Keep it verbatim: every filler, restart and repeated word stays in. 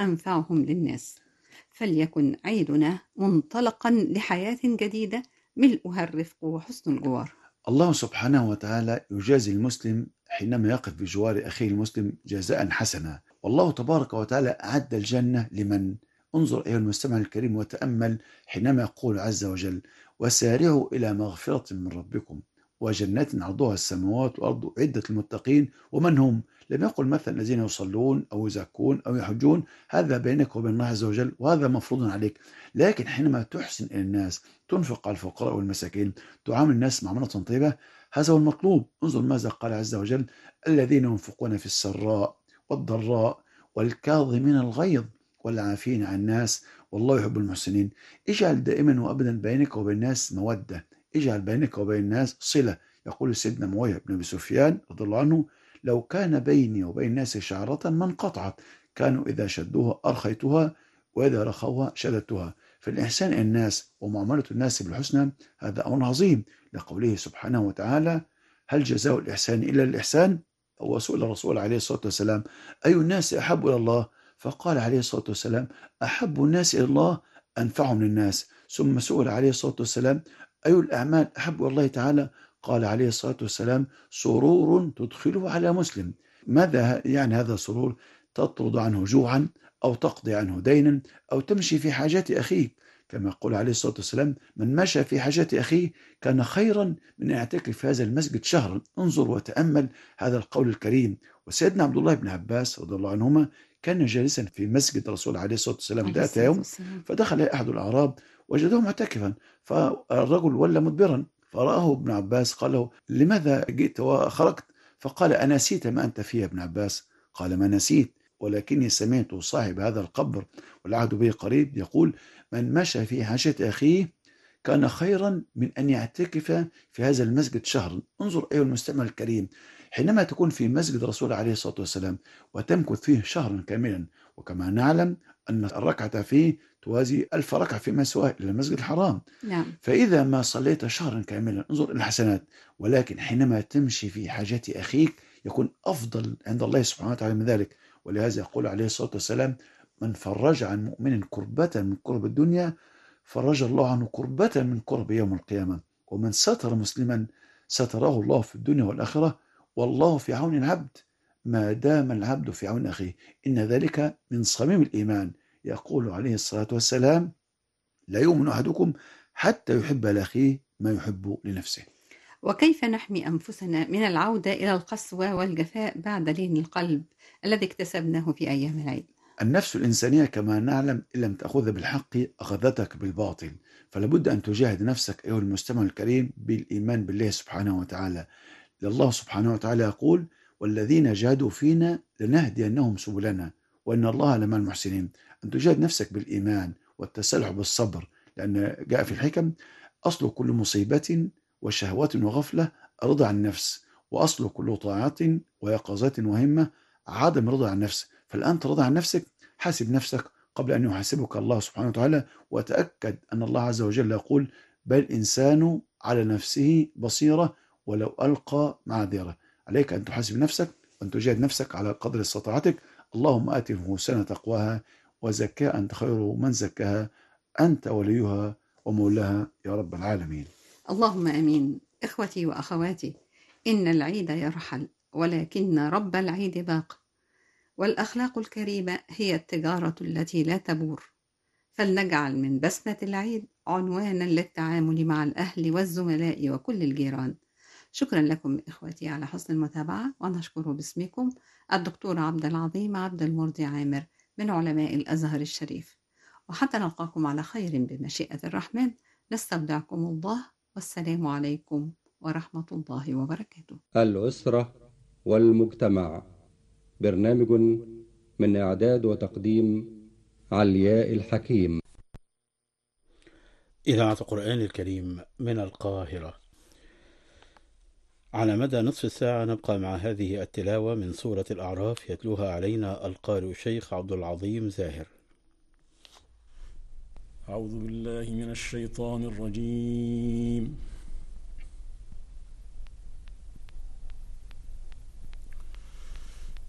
أنفعهم للناس. فليكن عيدنا منطلقا لحياة جديدة ملؤها الرفق وحسن الجوار. الله سبحانه وتعالى يجازي المسلم حينما يقف بجوار أخيه المسلم جزاء حسنا، والله تبارك وتعالى أعد الجنة لمن؟ انظر أيها المستمع الكريم وتأمل حينما يقول عز وجل: وسارعوا إلى مغفرة من ربكم وجنات عرضها السماوات والأرض عدة المتقين. ومن هم؟ لم يقل مثلا الذين يصلون أو يزكون أو يحجون، هذا بينك وبين الله عز وجل وهذا مفروض عليك. لكن حينما تحسن إلى الناس، تنفق على الفقراء والمساكين، تعامل الناس معاملة طيبة، هذا هو المطلوب. انظر ماذا قال عز وجل: الذين ينفقون في السراء والضراء والكاظمين الغيظ والعافين عن الناس والله يحب المحسنين. اجعل دائما وابدا بينك وبين الناس موده، اجعل بينك وبين الناس صله. يقول سيدنا معاويه بن ابي سفيان رضي الله عنه: لو كان بيني وبين الناس شعرة ما انقطعت، كانوا اذا شدوها ارخيتها واذا رخوها شددتها. فالإحسان إلى الناس ومعاملة الناس بالحسنى هذا أمر عظيم، لقوله سبحانه وتعالى: هل جزاء الإحسان إلا الإحسان؟ وسئل الرسول عليه الصلاة والسلام: أي الناس أحب إلى الله؟ فقال عليه الصلاة والسلام: أحب الناس إلى الله أنفعهم للناس. ثم سئل عليه الصلاة والسلام: أي الأعمال أحب إلى الله تعالى؟ قال عليه الصلاة والسلام: سرور تدخله على مسلم. ماذا يعني هذا السرور؟ تطرد عنه جوعا، أو تقضي عنه دينا، أو تمشي في حاجات أخيك، كما يقول عليه الصلاة والسلام: من مشى في حاجات أخيه كان خيرا من أن يعتكف في هذا المسجد شهرا. انظر وتأمل هذا القول الكريم. وسيدنا عبد الله بن عباس رضي الله عنهما كان جالسا في مسجد الرسول عليه الصلاة والسلام عليه ذات الصلاة يوم، والسلام. فدخل أحد الأعراب وجده معتكفا، فالرجل ولى مدبرا، فرآه ابن عباس قال له: لماذا جئت وخرجت؟ فقال: أنسيت ما أنت فيه يا ابن عباس؟ قال: ما نسيت، ولكني سمعت صاحب هذا القبر والعهد به قريب يقول: من مشى في حاجة أخيه كان خيرا من أن يعتكف في هذا المسجد شهرا. انظر أيها المستمع الكريم، حينما تكون في مسجد الرسول عليه الصلاة والسلام وتمكث فيه شهرا كاملا، وكما نعلم أن الركعة فيه توازي ألف ركعة فيما سواه إلى المسجد الحرام، نعم. فإذا ما صليت شهرا كاملا انظر الحسنات. ولكن حينما تمشي في حاجة أخيك يكون أفضل عند الله سبحانه وتعالى من ذلك. ولهذا يقول عليه الصلاة والسلام: من فرج عن مؤمن كربة من كرب الدنيا فرج الله عنه كربة من كرب يوم القيامة. ومن ستر مسلما ستره الله في الدنيا والآخرة، والله في عون العبد ما دام العبد في عون أخيه، إن ذلك من صميم الإيمان. يقول عليه الصلاة والسلام: لا يؤمن أحدكم حتى يحب لأخيه ما يحب لنفسه. وكيف نحمي أنفسنا من العودة إلى القسوة والجفاء بعد لين القلب الذي اكتسبناه في أيام العيد؟ النفس الإنسانية كما نعلم إن لم تأخذ بالحق أخذتك بالباطل، فلابد أن تجاهد نفسك أيها المستمع الكريم بالإيمان بالله سبحانه وتعالى. الله سبحانه وتعالى يقول: والذين جاهدوا فينا لنهدينهم سبلنا وإن الله لمع المحسنين. أن تجاهد نفسك بالإيمان والتسلح بالصبر، لأن جاء في الحكم: أصل كل مصيبة وشهوة وغفلة رضا عن النفس، وأصل كل طاعة ويقظة وهمة عدم رضا عن النفس. فالآن ترضى عن نفسك، حاسب نفسك قبل أن يحاسبك الله سبحانه وتعالى، وتأكد أن الله عز وجل يقول: بل الإنسان على نفسه بصيرة ولو ألقى معاذيره. عليك أن تحاسب نفسك وأن تجاهد نفسك على قدر استطاعتك. اللهم آت نفوسنا تقواها وزكاها أنت خير من زكاها، أنت وليها ومولاها يا رب العالمين. اللهم آمين. إخوتي وأخواتي، إن العيد يرحل ولكن رب العيد باق، والأخلاق الكريمة هي التجارة التي لا تبور. فلنجعل من بسمة العيد عنوانا للتعامل مع الأهل والزملاء وكل الجيران. شكرا لكم إخوتي على حسن المتابعة، ونشكر باسمكم الدكتور عبد العظيم عبد المرضي عامر من علماء الأزهر الشريف. وحتى نلقاكم على خير بمشيئة الرحمن، نستودعكم الله، والسلام عليكم ورحمة الله وبركاته. الأسرة والمجتمع، برنامج من إعداد وتقديم علياء الحكيم. إذاعة القرآن الكريم من القاهرة. على مدى نصف ساعة نبقى مع هذه التلاوة من سورة الأعراف، يتلوها علينا القارئ الشيخ عبد العظيم زاهر. أعوذ بالله من الشيطان الرجيم.